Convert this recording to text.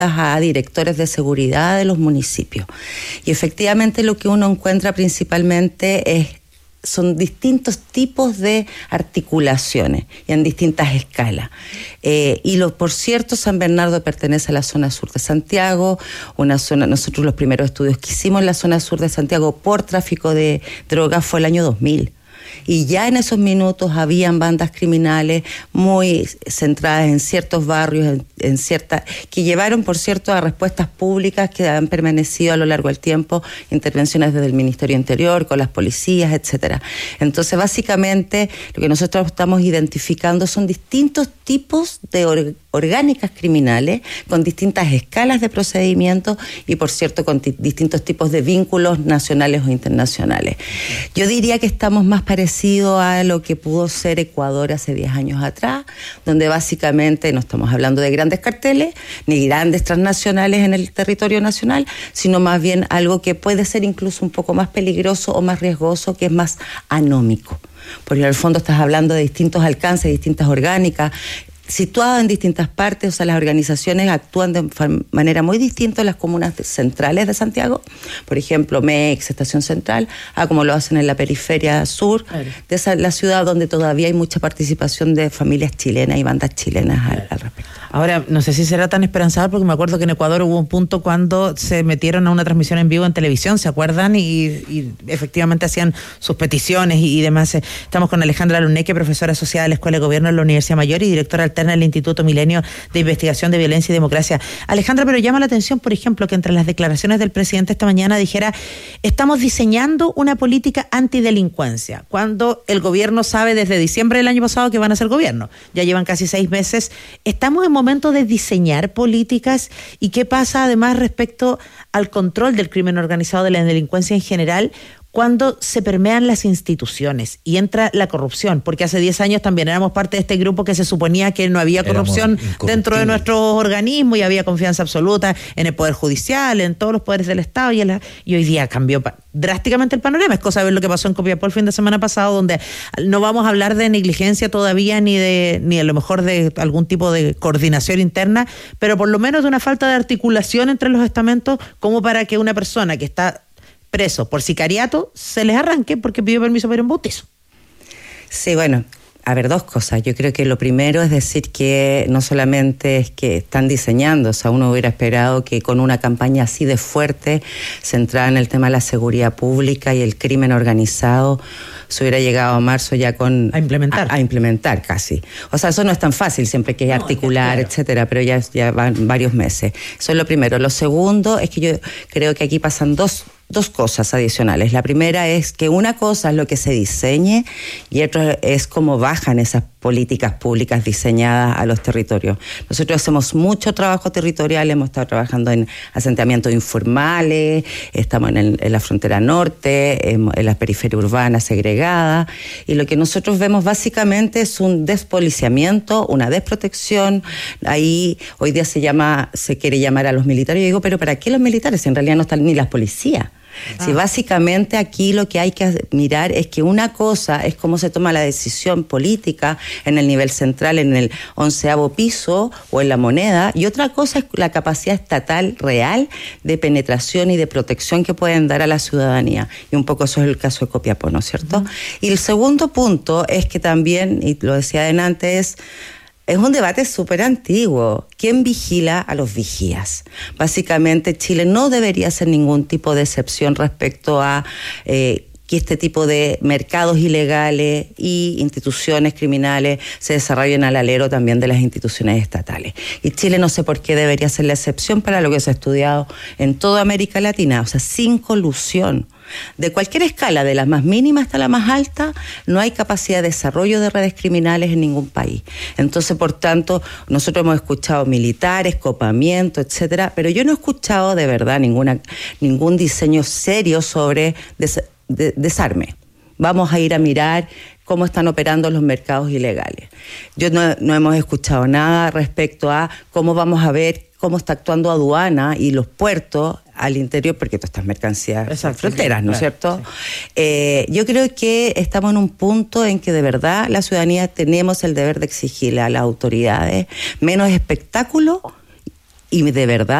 a directores de seguridad de los municipios. Y efectivamente lo que uno encuentra principalmente son distintos tipos de articulaciones y en distintas escalas. Por cierto, San Bernardo pertenece a la zona sur de Santiago, nosotros los primeros estudios que hicimos en la zona sur de Santiago por tráfico de drogas fue el año 2000. Y ya en esos minutos habían bandas criminales muy centradas en ciertos barrios, que llevaron, por cierto, a respuestas públicas que han permanecido a lo largo del tiempo, intervenciones desde el Ministerio Interior, con las policías, etcétera. Entonces, básicamente, lo que nosotros estamos identificando son distintos tipos de orgánicas criminales, con distintas escalas de procedimiento y, por cierto, con distintos tipos de vínculos nacionales o internacionales. Yo diría que estamos más parecido a lo que pudo ser Ecuador hace 10 años atrás, donde básicamente no estamos hablando de grandes carteles ni grandes transnacionales en el territorio nacional, sino más bien algo que puede ser incluso un poco más peligroso o más riesgoso, que es más anómico. Porque en el fondo estás hablando de distintos alcances, distintas orgánicas, situadas en distintas partes. O sea, las organizaciones actúan de manera muy distinta en las comunas centrales de Santiago, por ejemplo, MEX, Estación Central, a como lo hacen en la periferia sur de la ciudad, donde todavía hay mucha participación de familias chilenas y bandas chilenas al respecto. Ahora, no sé si será tan esperanzador, porque me acuerdo que en Ecuador hubo un punto cuando se metieron a una transmisión en vivo en televisión, ¿se acuerdan? Y efectivamente hacían sus peticiones y demás. Estamos con Alejandra Luneque, profesora asociada de la Escuela de Gobierno de la Universidad Mayor y directora alterna del Instituto Milenio de Investigación de Violencia y Democracia. Alejandra, pero llama la atención, por ejemplo, que entre las declaraciones del presidente esta mañana dijera: estamos diseñando una política antidelincuencia, cuando el gobierno sabe desde diciembre del año pasado que van a ser gobierno. Ya llevan casi 6 meses. Estamos en momento de diseñar políticas. ¿Y qué pasa además respecto al control del crimen organizado, de la delincuencia en general, cuando se permean las instituciones y entra la corrupción? Porque hace 10 años también éramos parte de este grupo que se suponía que no había corrupción dentro de nuestros organismos y había confianza absoluta en el Poder Judicial, en todos los poderes del Estado, y hoy día cambió drásticamente el panorama. Es cosa de ver lo que pasó en Copiapó el fin de semana pasado, donde no vamos a hablar de negligencia todavía ni a lo mejor de algún tipo de coordinación interna, pero por lo menos de una falta de articulación entre los estamentos, como para que una persona que está preso por sicariato se les arranque porque pidió permiso para ir a un bautizo. Sí, bueno, a ver, 2 cosas. Yo creo que lo primero es decir que no solamente es que están diseñando, o sea, uno hubiera esperado que con una campaña así de fuerte, centrada en el tema de la seguridad pública y el crimen organizado, se hubiera llegado a marzo ya a implementar casi. O sea, eso no es tan fácil, siempre que articular, claro, etcétera, pero ya van varios meses. Eso es lo primero. Lo segundo es que yo creo que aquí pasan dos cosas adicionales. La primera es que una cosa es lo que se diseñe y otra es cómo bajan esas políticas públicas diseñadas a los territorios. Nosotros hacemos mucho trabajo territorial, hemos estado trabajando en asentamientos informales, estamos en la frontera norte, en la periferia urbana segregada, y lo que nosotros vemos básicamente es un despoliciamiento, una desprotección. Ahí hoy día se quiere llamar a los militares. Yo digo, pero ¿para qué los militares? En realidad no están ni las policías. Sí, básicamente aquí lo que hay que mirar es que una cosa es cómo se toma la decisión política en el nivel central, en el 11º piso o en la Moneda, y otra cosa es la capacidad estatal real de penetración y de protección que pueden dar a la ciudadanía. Y un poco eso es el caso de Copiapó, ¿no es cierto? Y el segundo punto es que también, y lo decía adelante, es un debate súper antiguo. ¿Quién vigila a los vigías? Básicamente, Chile no debería hacer ningún tipo de excepción respecto a que este tipo de mercados ilegales y instituciones criminales se desarrollen al alero también de las instituciones estatales. Y Chile no sé por qué debería ser la excepción para lo que se ha estudiado en toda América Latina, o sea, sin colusión. De cualquier escala, de la más mínima hasta la más alta, no hay capacidad de desarrollo de redes criminales en ningún país. Entonces, por tanto, nosotros hemos escuchado militares, copamiento, etcétera, pero yo no he escuchado de verdad ningún diseño serio sobre desarme. Vamos a ir a mirar cómo están operando los mercados ilegales. No hemos escuchado nada respecto a cómo vamos a ver cómo está actuando aduana y los puertos al interior, porque todas estas mercancías son fronteras, ¿no es cierto? Sí. Yo creo que estamos en un punto en que de verdad la ciudadanía tenemos el deber de exigirle a las autoridades menos espectáculo y de verdad